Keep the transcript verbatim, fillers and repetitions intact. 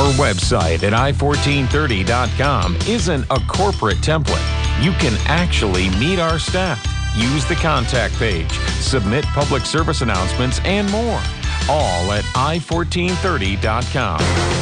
Our website at i fourteen thirty dot com isn't a corporate template. You can actually meet our staff, use the contact page, submit public service announcements, and more. All at i fourteen thirty dot com.